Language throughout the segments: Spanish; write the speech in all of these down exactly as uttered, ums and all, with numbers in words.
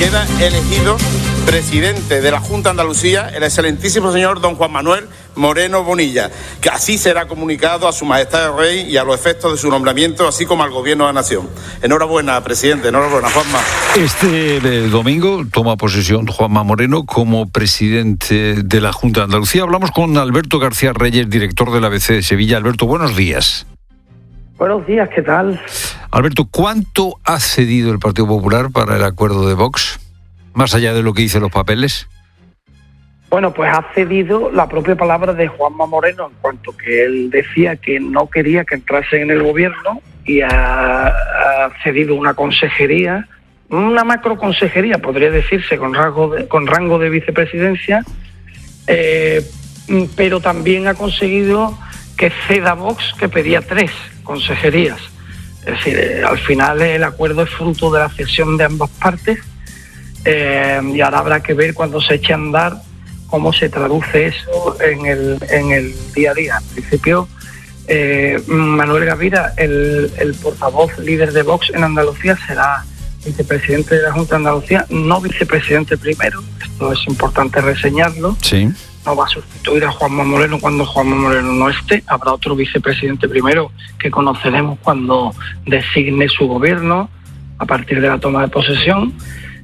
queda elegido presidente de la Junta de Andalucía el excelentísimo señor don Juan Manuel Moreno Bonilla, que así será comunicado a su majestad el rey y a los efectos de su nombramiento, así como al gobierno de la nación. Enhorabuena, presidente, enhorabuena, Juanma. Este eh, domingo toma posesión Juanma Moreno como presidente de la Junta de Andalucía. Hablamos con Alberto García Reyes, director del A B C de Sevilla. Alberto, buenos días. Buenos días, ¿qué tal? Alberto, ¿cuánto ha cedido el Partido Popular para el acuerdo de Vox? Más allá de lo que dicen los papeles. Bueno, pues ha cedido la propia palabra de Juanma Moreno, en cuanto que él decía que no quería que entrase en el gobierno, y ha, ha cedido una consejería, una macroconsejería, podría decirse, con rango de, con rango de vicepresidencia, eh, pero también ha conseguido que ceda Vox, que pedía tres consejerías. Es decir, eh, al final el acuerdo es fruto de la cesión de ambas partes, eh, y ahora habrá que ver cuando se eche a andar cómo se traduce eso en el en el día a día. En principio, eh, Manuel Gavira, el, el portavoz líder de Vox en Andalucía, será vicepresidente de la Junta de Andalucía, no vicepresidente primero. Esto es importante reseñarlo. Sí. No va a sustituir a Juanma Moreno cuando Juanma Moreno no esté. Habrá otro vicepresidente primero que conoceremos cuando designe su gobierno a partir de la toma de posesión.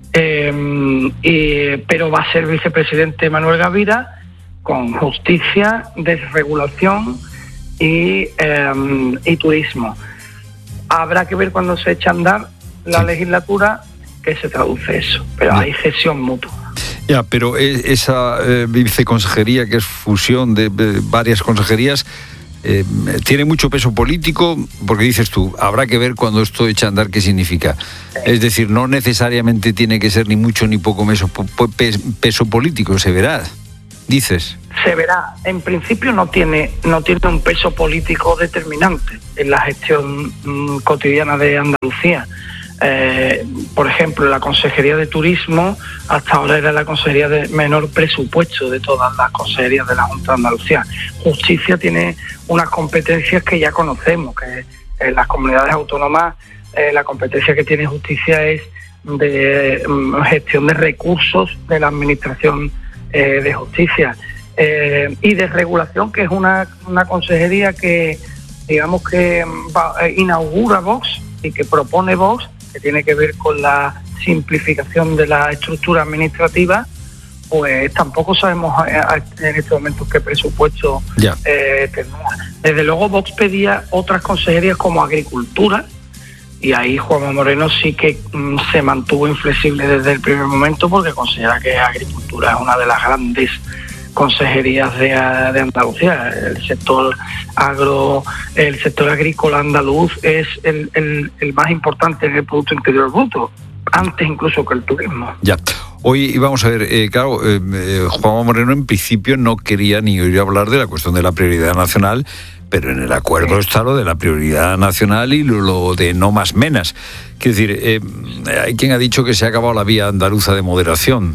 Eh, y, pero va a ser vicepresidente Manuel Gavira, con justicia, desregulación y, eh, y turismo. Habrá que ver cuando se eche a andar la legislatura que se traduce eso, pero hay cesión mutua. Ya, pero esa eh, viceconsejería, que es fusión de, de varias consejerías, eh, tiene mucho peso político, porque dices tú, habrá que ver cuando esto eche a andar qué significa. Sí. Es decir, no necesariamente tiene que ser ni mucho ni poco peso, peso político, se verá, dices. Se verá. En principio no tiene, no tiene un peso político determinante en la gestión mmm, cotidiana de Andalucía. Eh, por ejemplo, la Consejería de Turismo hasta ahora era la consejería de menor presupuesto de todas las consejerías de la Junta de Andalucía. Justicia tiene unas competencias que ya conocemos, que en las comunidades autónomas eh, la competencia que tiene Justicia es de um, gestión de recursos de la Administración eh, de Justicia, eh, y de regulación, que es una, una consejería que, digamos que va, eh, inaugura Vox y que propone Vox, que tiene que ver con la simplificación de la estructura administrativa. Pues tampoco sabemos en este momento qué presupuesto eh, tendrá. Desde luego Vox pedía otras consejerías como Agricultura, y ahí Juanma Moreno sí que mm, se mantuvo inflexible desde el primer momento, porque considera que Agricultura es una de las grandes consejerías de, de Andalucía. El sector agro, el sector agrícola andaluz es el, el, el más importante en el Producto Interior Bruto, antes incluso que el turismo. Ya. Hoy vamos a ver, eh, claro, eh, eh, Juanma Moreno en principio no quería ni oír hablar de la cuestión de la prioridad nacional, pero en el acuerdo sí está lo de la prioridad nacional y lo, lo de no más menas. Quiero decir, eh, hay quien ha dicho que se ha acabado la vía andaluza de moderación.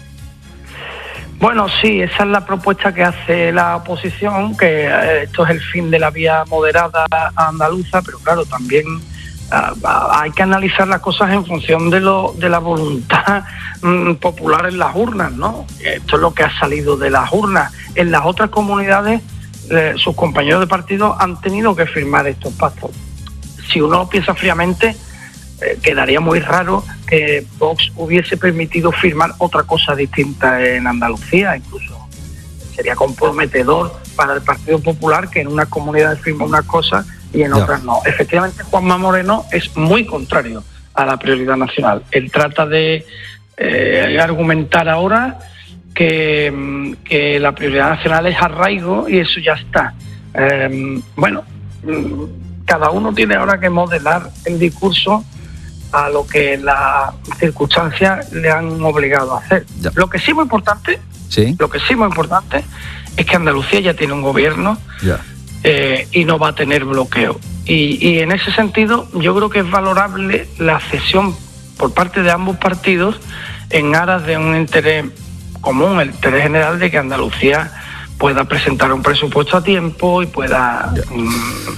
Bueno, sí, esa es la propuesta que hace la oposición, que eh, esto es el fin de la vía moderada andaluza, pero claro, también uh, hay que analizar las cosas en función de lo de la voluntad mm, popular en las urnas, ¿no? Esto es lo que ha salido de las urnas. En las otras comunidades, eh, sus compañeros de partido han tenido que firmar estos pactos. Si uno lo piensa fríamente, eh, quedaría muy raro que Vox hubiese permitido firmar otra cosa distinta en Andalucía. Incluso sería comprometedor para el Partido Popular que en unas comunidades firma unas cosas y en otras no. Efectivamente, Juanma Moreno es muy contrario a la prioridad nacional. Él trata de eh, argumentar ahora que, que la prioridad nacional es arraigo y eso ya está. Eh, bueno, cada uno tiene ahora que modelar el discurso a lo que las circunstancias le han obligado a hacer. Ya. Lo que sí es muy importante, ¿sí? Lo que sí es muy importante es que Andalucía ya tiene un gobierno eh, y no va a tener bloqueo. Y, y en ese sentido yo creo que es valorable la cesión por parte de ambos partidos en aras de un interés común, el interés general de que Andalucía pueda presentar un presupuesto a tiempo y pueda... Mm,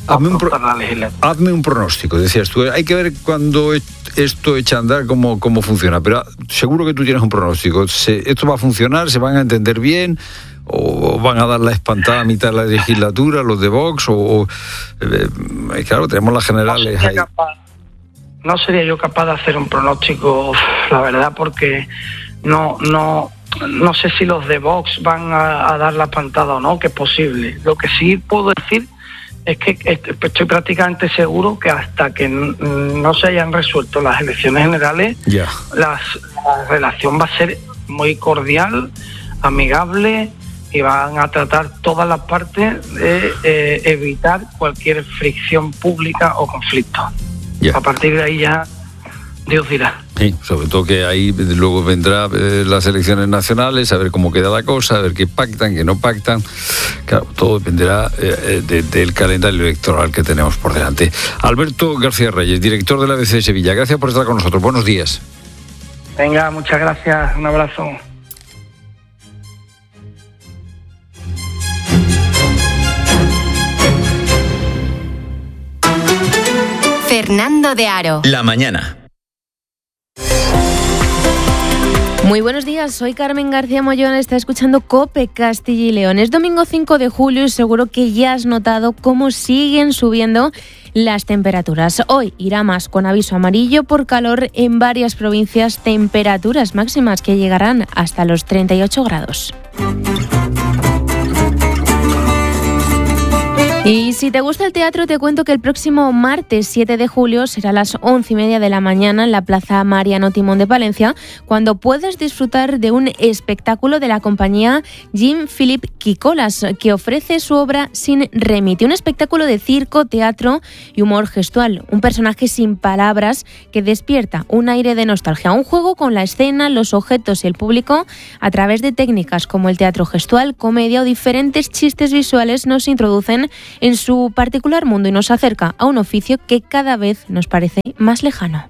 hazme un, pro, hazme un pronóstico, decías tú. Hay que ver cuando esto echa a andar cómo, cómo funciona, pero seguro que tú tienes un pronóstico. Se, ¿Esto va a funcionar? ¿Se van a entender bien? ¿O van a dar la espantada a mitad de la legislatura, los de Vox? O, o eh, claro, tenemos las generales no ahí. Capaz, no sería yo capaz de hacer un pronóstico, la verdad, porque no, no, no sé si los de Vox van a, a dar la espantada o no, que es posible. Lo que sí puedo decir es que estoy prácticamente seguro que hasta que no se hayan resuelto las elecciones generales, yeah. las, la relación va a ser muy cordial, amigable, y van a tratar todas las partes de eh, evitar cualquier fricción pública o conflicto. Yeah. A partir de ahí ya Dios dirá. Sí, sobre todo que ahí luego vendrá eh, las elecciones nacionales, a ver cómo queda la cosa, a ver qué pactan, qué no pactan. Claro, todo dependerá eh, de, del calendario electoral que tenemos por delante. Alberto García Reyes, director de la A B C de Sevilla, gracias por estar con nosotros. Buenos días. Venga, muchas gracias. Un abrazo. Fernando de Aro. La mañana. Muy buenos días, soy Carmen García Mollón, está escuchando COPE Castilla y León. Es domingo cinco de julio y seguro que ya has notado cómo siguen subiendo las temperaturas. Hoy irá más con aviso amarillo por calor en varias provincias, temperaturas máximas que llegarán hasta los treinta y ocho grados. Y si te gusta el teatro, te cuento que el próximo martes siete de julio será a las once y media de la mañana en la Plaza Mariano Timón de Palencia, cuando puedes disfrutar de un espectáculo de la compañía Jean-Philippe Quicolas, que ofrece su obra Sin Remite, un espectáculo de circo, teatro y humor gestual, un personaje sin palabras que despierta un aire de nostalgia, un juego con la escena, los objetos y el público a través de técnicas como el teatro gestual, comedia o diferentes chistes visuales nos introducen en su particular mundo y nos acerca a un oficio que cada vez nos parece más lejano.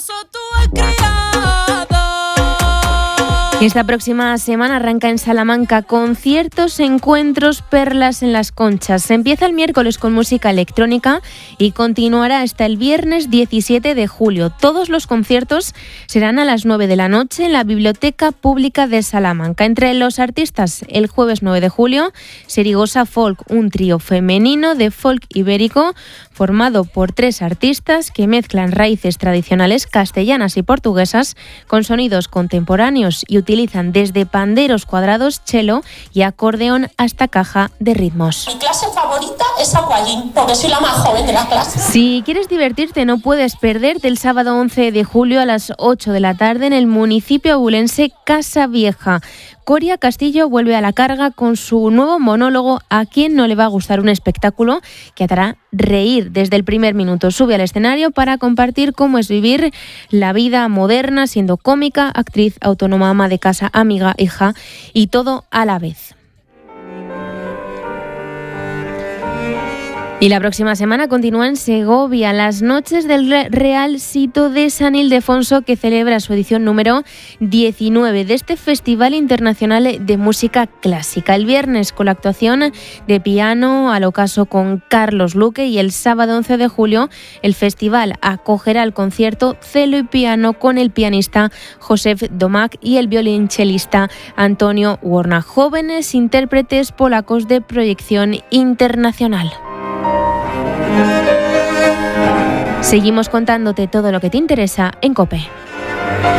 Y esta próxima semana arranca en Salamanca conciertos, encuentros, perlas en las conchas. Empieza el miércoles con música electrónica y continuará hasta el viernes diecisiete de julio. Todos los conciertos serán a las nueve de la noche en la Biblioteca Pública de Salamanca. Entre los artistas, el jueves nueve de julio, Serigosa Folk, un trío femenino de folk ibérico formado por tres artistas que mezclan raíces tradicionales castellanas y portuguesas con sonidos contemporáneos y utilizan desde panderos cuadrados, cello y acordeón hasta caja de ritmos. Mi clase favorita es aquagym, porque soy la más joven de la clase. Si quieres divertirte, no puedes perderte el sábado once de julio a las ocho de la tarde en el municipio abulense Casa Vieja. Coria Castillo vuelve a la carga con su nuevo monólogo ¿A quién no le va a gustar un espectáculo?, que te hará reír desde el primer minuto. Sube al escenario para compartir cómo es vivir la vida moderna siendo cómica, actriz, autónoma, ama de casa, amiga, hija y todo a la vez. Y la próxima semana continúa en Segovia las noches del Real Sito de San Ildefonso, que celebra su edición número diecinueve de este Festival Internacional de Música Clásica. El viernes con la actuación de piano al ocaso con Carlos Luque, y el sábado once de julio el festival acogerá el concierto Cello y Piano con el pianista Josef Domak y el violonchelista Antonio Warna, jóvenes intérpretes polacos de proyección internacional. Seguimos contándote todo lo que te interesa en COPE.